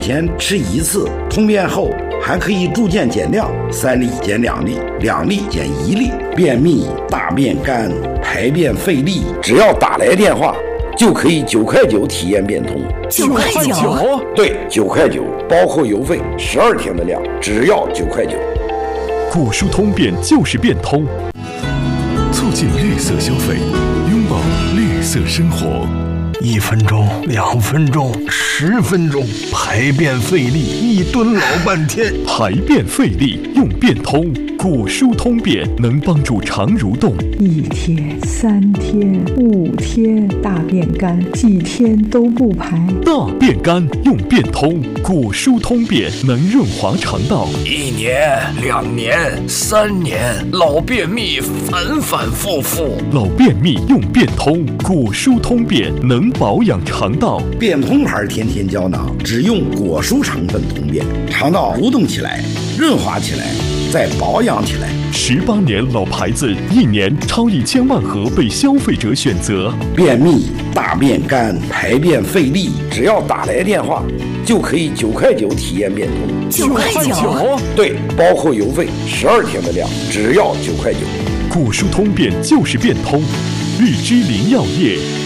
天吃1次，通便后还可以逐渐减量，3粒减2粒，2粒减1粒。便秘、大便干、排便费力，只要打来电话，就可以9块9体验变通。 9块9？ 对，9块9，包括邮费，12天的量，只要9块9。 果蔬通便就是变通，促进绿色消费，拥抱绿色生活。 1分钟、2分钟、10分钟，排便费力，一蹲老半天。 排便费力用变通，果蔬通便能帮助肠蠕动。 1天、3天、5天，大便干，几天都不排。 大便干用变通，果蔬通便能润滑肠道。 1年、2年、3年，老便秘反反复复。 老便秘用变通，果蔬通便能保养肠道。 变通牌天天胶囊只用果蔬成分通便，肠道蠕动起来，润滑起来，再保养起来。 18年老牌子，1年超1000万盒被消费者选择。 便秘、大便干、排便费力，只要打来电话，就可以9块9体验变通。 9块9？ 对，包括邮费，12天的量，只要9块9。 果蔬通便就是变通，绿之林药业。